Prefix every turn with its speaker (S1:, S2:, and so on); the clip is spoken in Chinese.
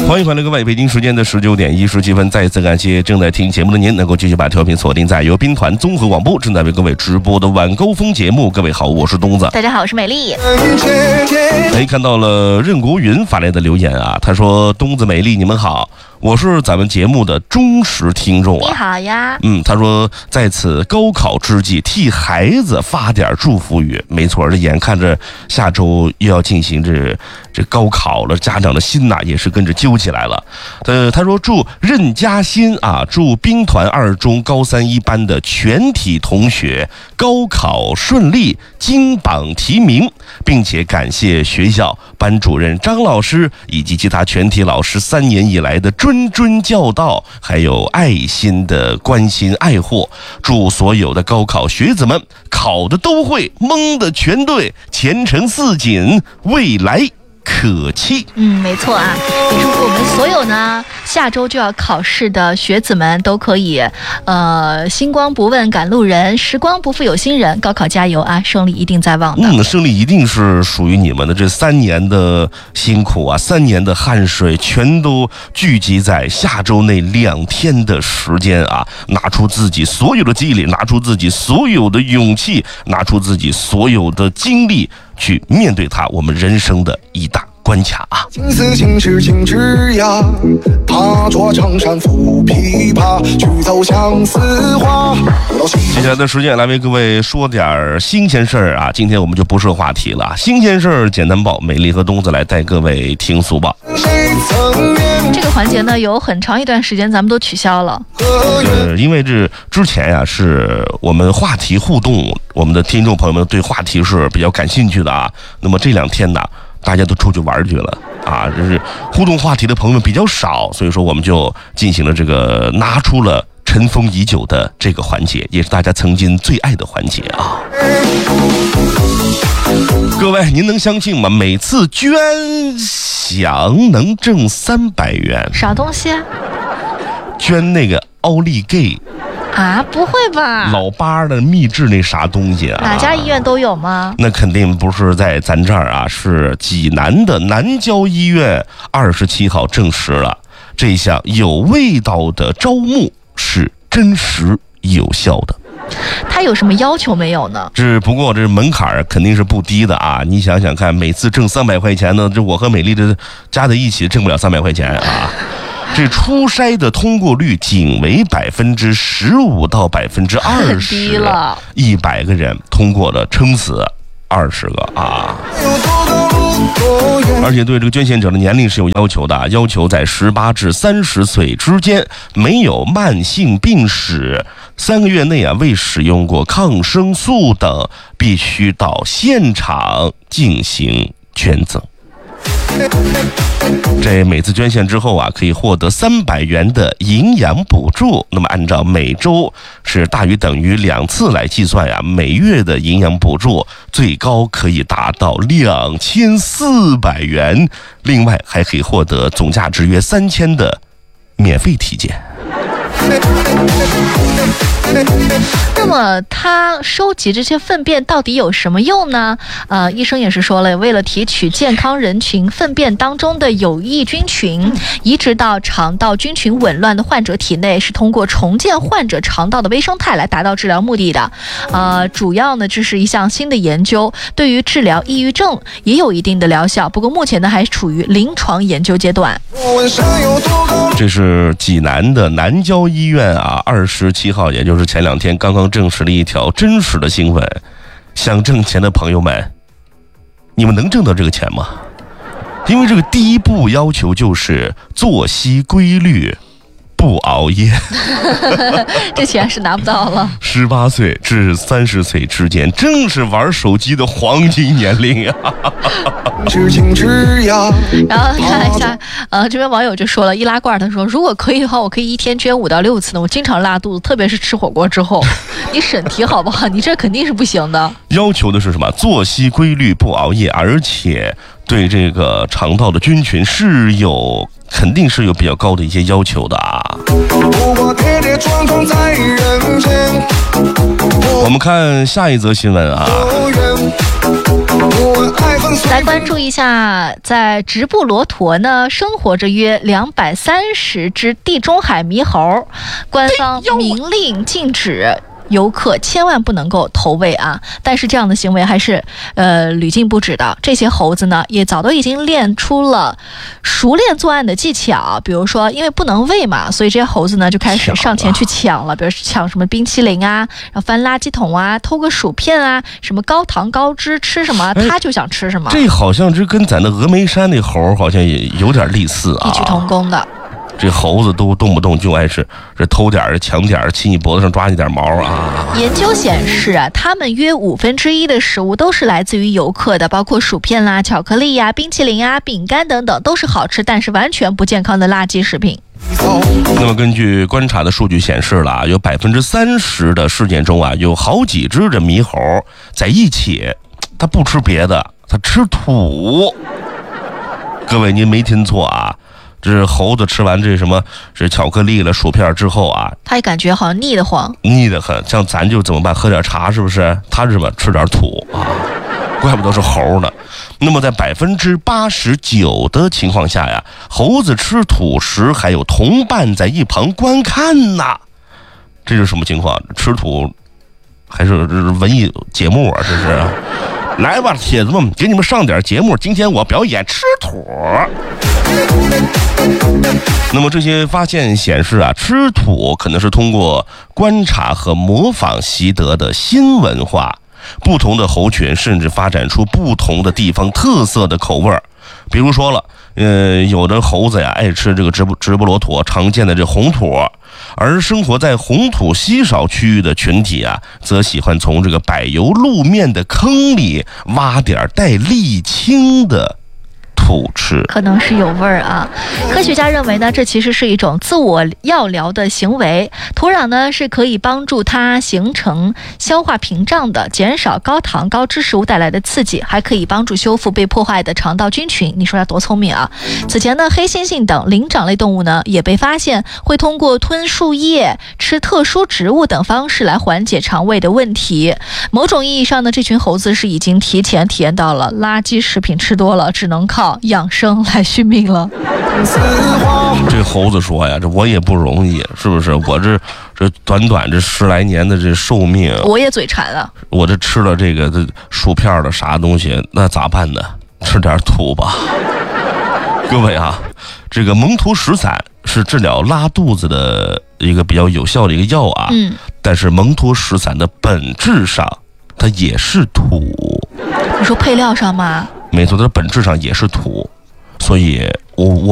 S1: 欢迎回来各位，北京时间的19点17分，再一次感谢正在听节目的您能够继续把调频锁定在由兵团综合广播正在为各位直播的晚高峰节目。各位好，我是东子。
S2: 大家好，我是美丽。
S1: 看到了任国云发来的留言啊，他说：东子美丽你们好，我是咱们节目的忠实听众啊。
S2: 你好呀。
S1: 他说在此高考之际替孩子发点祝福语。没错，这眼看着下周又要进行这高考了，家长的心呐也是跟着揪起来了。他说祝任嘉欣啊，祝兵团2中高3一班的全体同学高考顺利，金榜题名，并且感谢学校班主任张老师以及其他全体老师3年以来的谆谆教导，还有爱心的关心爱护。祝所有的高考学子们考的都会，蒙的全对，前程似锦，未来可期。
S2: 没错啊，也祝福我们所有呢下周就要考试的学子们都可以星光不问赶路人，时光不负有心人，高考加油啊，胜利一定在望的。
S1: 胜利一定是属于你们的。这3年的辛苦啊，3年的汗水全都聚集在下周那2天的时间啊，拿出自己所有的精力，拿出自己所有的勇气，拿出自己所有的精力去面对它，我们人生的一大关卡啊！
S3: 情丝情枝情枝呀，踏着长衫抚琵琶，去走相思花。
S1: 接下来的时间来为各位说点新鲜事儿啊！今天我们就不设话题了，新鲜事儿简单报，美丽和东子来带各位听俗报。
S2: 这个环节呢，有很长一段时间咱们都取消了。
S1: 因为这之前呀，是我们话题互动，我们的听众朋友们对话题是比较感兴趣的啊。那么这2天呢，大家都出去玩去了啊，就是互动话题的朋友们比较少，所以说我们就进行了这个拿出了尘封已久的这个环节，也是大家曾经最爱的环节啊。各位，您能相信吗？每次捐饷能挣300元。
S2: 啥东西啊？
S1: 捐那个奥利给
S2: 啊？不会吧？
S1: 老八的秘制那啥东西啊？
S2: 哪家医院都有吗？
S1: 那肯定不是在咱这儿啊，是济南的南郊医院27号证实了，这项有味道的招募是真实有效的。
S2: 他有什么要求没有呢？
S1: 不过这门槛肯定是不低的啊！你想想看，每次挣300块钱呢，这我和美丽的加在一起挣不了300块钱啊！这初筛的通过率仅为15%到20%，
S2: 很低了。
S1: 100个人通过了，撑死20个啊！而且对这个捐献者的年龄是有要求的，要求在18至30岁之间，没有慢性病史，3个月内未使用过抗生素等，必须到现场进行捐赠。这每次捐献之后可以获得300元的营养补助。那么按照每周是大于等于2次来计算每月的营养补助最高可以达到2400元。另外还可以获得总价值约3000的免费体检。
S2: 那么他收集这些粪便到底有什么用呢？医生也是说了，为了提取健康人群粪便当中的有益菌群，移植到肠道菌群紊乱的患者体内，是通过重建患者肠道的微生态来达到治疗目的的。主要呢，这是一项新的研究，对于治疗抑郁症也有一定的疗效，不过目前呢还处于临床研究阶段。
S1: 这是济南的南郊医院27号，也就是前2天刚刚证实了一条真实的新闻。想挣钱的朋友们，你们能挣到这个钱吗？因为这个第一步要求就是作息规律，不熬夜。
S2: 这钱是拿不到了。
S1: 18岁至30岁之间，正是玩手机的黄金年龄啊！
S2: 然后看一下，这边网友就说了，易拉罐，他说如果可以的话，我可以1天捐5到6次呢。我经常拉肚子，特别是吃火锅之后。你审题好不好？你这肯定是不行的。要
S1: 求的是什么？作息规律，不熬夜，而且对这个肠道的菌群肯定是有比较高的一些要求的啊。我们看下一则新闻啊。
S2: 来关注一下，在直布罗陀呢，生活着约230只地中海猕猴，官方明令禁止游客千万不能够投喂啊！但是这样的行为还是屡禁不止的。这些猴子呢，也早都已经练出了熟练作案的技巧。比如说，因为不能喂嘛，所以这些猴子呢就开始上前去抢了，比如抢什么冰淇淋啊，然后翻垃圾桶啊，偷个薯片啊，什么高糖高脂吃什么，他就想吃什么。
S1: 这好像是跟咱的峨眉山那猴好像也有点类似啊，
S2: 异曲同工的。
S1: 这猴子都动不动就爱是这偷点儿抢点儿，骑你脖子上抓你点毛啊！
S2: 研究显示啊，他们约1/5的食物都是来自于游客的，包括薯片啦、巧克力呀、冰淇淋啊、饼干等等，都是好吃但是完全不健康的垃圾食品。
S1: 那么根据观察的数据显示了，有30%的事件中啊，有好几只这猕猴在一起，它不吃别的，它吃土。各位您没听错啊！这猴子吃完这什么这巧克力了薯片之后啊，
S2: 他也感觉好像腻得慌，
S1: 腻得很。像咱就怎么办？喝点茶是不是？他是什么？吃点土啊，怪不得是猴呢。那么在89%的情况下呀，猴子吃土时还有同伴在一旁观看呢。这是什么情况？吃土还是文艺节目啊？这是。来吧，铁子们，给你们上点节目。今天我表演吃土。那么这些发现显示啊，吃土可能是通过观察和模仿习得的新文化。不同的猴群甚至发展出不同的地方特色的口味儿。比如说了，有的猴子呀爱吃这个直布罗陀常见的这红土，而生活在红土稀少区域的群体啊，则喜欢从这个柏油路面的坑里挖点带沥青的土吃，
S2: 可能是有味儿啊。科学家认为呢，这其实是一种自我药疗的行为。土壤呢是可以帮助它形成消化屏障的，减少高糖高脂食物带来的刺激，还可以帮助修复被破坏的肠道菌群。你说它多聪明啊！此前呢，黑猩猩等灵长类动物呢也被发现会通过吞树叶、吃特殊植物等方式来缓解肠胃的问题。某种意义上呢，这群猴子是已经提前体验到了垃圾食品吃多了只能靠养生来续命了。
S1: 这猴子说呀，这我也不容易，是不是？我这短这10来年的这寿命，
S2: 我也嘴馋啊！
S1: 我这吃了这个薯片的啥东西，那咋办呢？吃点土吧。各位啊，这个蒙图石散是治疗拉肚子的一个比较有效的一个药啊。但是蒙图石散的本质上，它也是土。
S2: 你说配料上吗？
S1: 没错，它本质上也是土，所以我